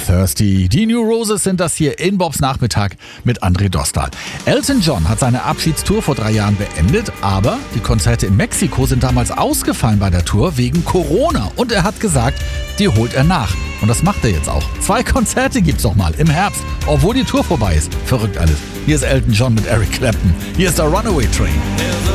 Thirsty. Die New Roses sind das hier in Bobs Nachmittag mit André Dostal. Elton John hat seine Abschiedstour vor 3 Jahren beendet, aber die Konzerte in Mexiko sind damals ausgefallen bei der Tour wegen Corona. Und er hat gesagt, die holt er nach. Und das macht er jetzt auch. 2 Konzerte gibt's noch mal im Herbst, obwohl die Tour vorbei ist. Verrückt alles. Hier ist Elton John mit Eric Clapton. Hier ist der Runaway Train.